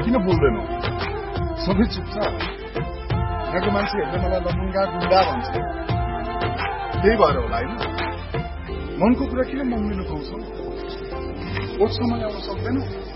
किन बोल्दैनौ? सबै चुप छ। यहाँको मान्छेहरूले मलाई लमुङ्गा गुन्डा भन्छ। त्यही भएर होला होइन? मनको कुरा किन मम्मी लुकाउँछौ? ओठ समय आउन सक्दैन?